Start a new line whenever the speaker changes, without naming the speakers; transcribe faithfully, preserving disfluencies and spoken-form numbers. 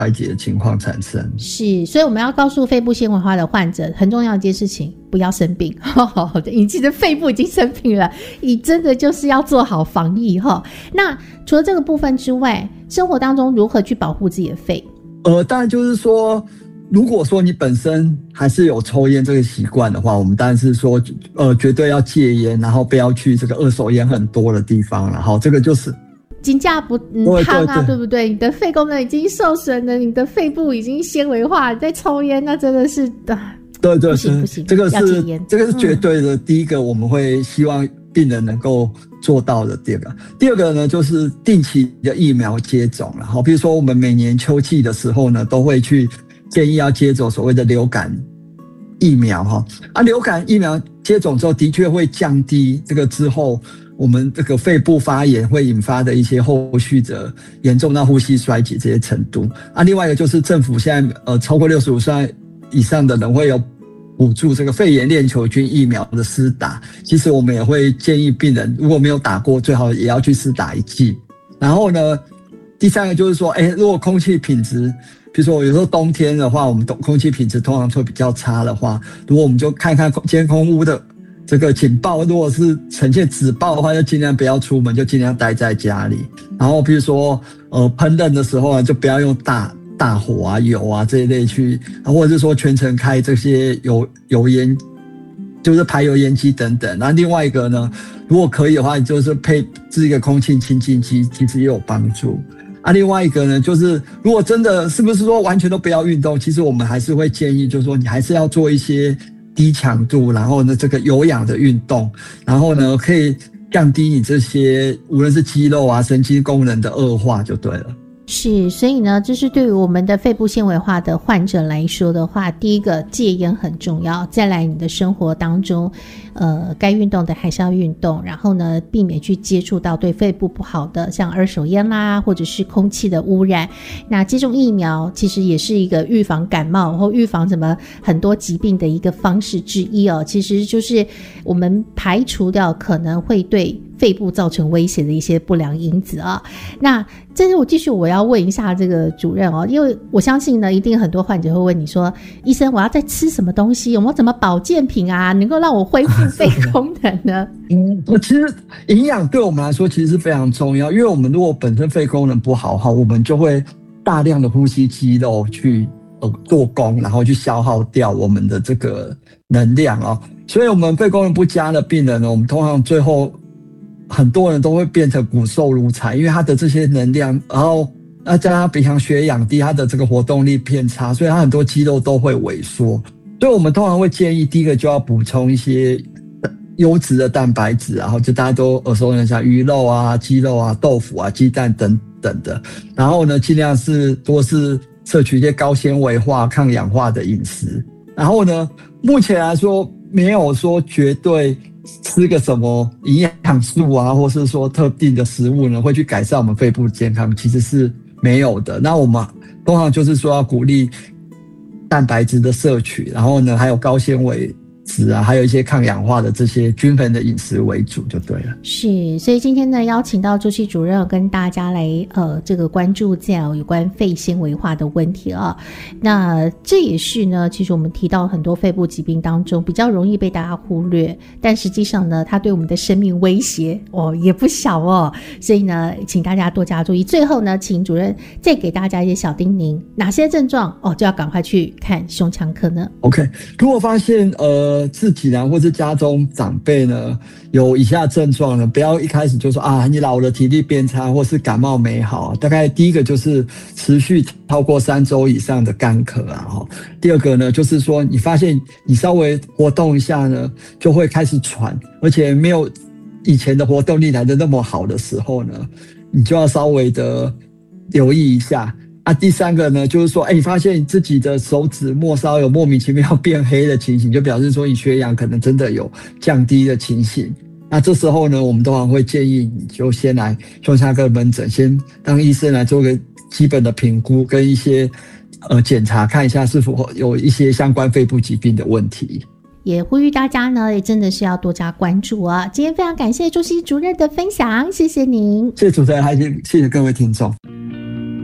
竭的情况产生。
是，所以我们要告诉肺部纤维化的患者很重要的一件事情，不要生病。你记得肺部已经生病了，你真的就是要做好防疫。那除了这个部分之外，生活当中如何去保护自己的肺？
呃，当然就是说，如果说你本身还是有抽烟这个习惯的话，我们当然是说，呃，绝对要戒烟，然后不要去这个二手烟很多的地方，然后这个就是
金价不嗯烫啊，对不对？你的肺功能已经受损了，你的肺部已经纤维化，你在抽烟，那真的是啊，
对对，
不行不行，
这个是这个是绝对的。
嗯、
第一个，我们会希望病人能够做到的。第二个，第二个呢，就是定期的疫苗接种，然后比如说我们每年秋季的时候呢，都会去建议要接种所谓的流感疫苗哈。啊，流感疫苗接种之后，的确会降低这个之后我们这个肺部发炎会引发的一些后续的严重到呼吸衰竭这些程度。啊，另外一个就是政府现在呃超过六十五岁以上的人会有补助这个肺炎链球菌疫苗的施打，其实我们也会建议病人如果没有打过，最好也要去施打一剂。然后呢，第三个就是说，哎，如果空气品质，比如说有时候冬天的话，我们空气品质通常会比较差的话，如果我们就看看监控屋的这个警报，如果是呈现紫报的话，就尽量不要出门，就尽量待在家里。然后比如说呃烹饪的时候啊，就不要用大大火啊、油啊这一类去，或者是说全程开这些油油烟，就是排油烟机等等。然后另外一个呢，如果可以的话，就是配置一个空气清净机，其实也有帮助。啊，另外一个呢，就是如果真的是不是说完全都不要运动，其实我们还是会建议，就是说你还是要做一些低强度，然后呢这个有氧的运动，然后呢可以降低你这些无论是肌肉啊、神经功能的恶化就对了。
是，所以呢，这是对于我们的肺部纤维化的患者来说的话，第一个戒烟很重要，再来你的生活当中呃，该运动的还是要运动，然后呢避免去接触到对肺部不好的像二手烟啦，或者是空气的污染。那接种疫苗其实也是一个预防感冒或预防什么很多疾病的一个方式之一哦，其实就是我们排除掉可能会对肺部造成威胁的一些不良因子啊。那这是我继续我要问一下这个主任哦，因为我相信呢，一定很多患者会问你说，医生，我要再吃什么东西？有没有什么保健品啊，能够让我恢复肺功能呢？
嗯，其实营养对我们来说其实是非常重要，因为我们如果本身肺功能不好哈，我们就会大量的呼吸肌肉去呃做工，然后去消耗掉我们的这个能量哦。所以我们肺功能不佳的病人呢，我们通常最后很多人都会变成骨瘦如柴，因为他的这些能量，然后再加上平常血氧低，他的这个活动力偏差，所以他很多肌肉都会萎缩。所以我们通常会建议，第一个就要补充一些优质的蛋白质，然后就大家都耳熟能详，鱼肉啊、鸡肉啊、豆腐啊、鸡蛋等等的。然后呢，尽量是多是摄取一些高纤维化、抗氧化的饮食。然后呢，目前来说没有说绝对吃个什么营养素啊，或是说特定的食物呢，会去改善我们肺部健康，其实是没有的。那我们通常就是说要鼓励蛋白质的摄取，然后呢，还有高纤维质啊，还有一些抗氧化的这些均衡的饮食为主就对了。
是，所以今天呢，邀请到周希主任跟大家来呃这个关注这样有关肺纤维化的问题啊。那这也是呢，其实我们提到很多肺部疾病当中比较容易被大家忽略，但实际上呢，它对我们的生命威胁哦也不小哦。所以呢，请大家多加注意。最后呢，请主任再给大家一些小叮咛，哪些症状哦就要赶快去看胸腔科呢
？OK， 如果发现呃自己呢或是家中长辈呢有以下症状呢，不要一开始就说啊你老了体力变差或是感冒没好。大概第一个就是持续超过三周以上的干咳啊。第二个呢就是说你发现你稍微活动一下呢就会开始喘，而且没有以前的活动力来的那么好的时候呢，你就要稍微的留意一下。啊，第三个呢，就是说，哎，你发现你自己的手指末梢有莫名其妙变黑的情形，就表示说你血氧可能真的有降低的情形。那这时候呢，我们通常会建议你就先来胸腔科门诊，先让医生来做个基本的评估跟一些呃检查，看一下是否有一些相关肺部疾病的问题。
也呼吁大家呢，也真的是要多加关注啊！今天非常感谢周希主任的分享，谢谢您，
谢谢主持人，还谢谢各位听众。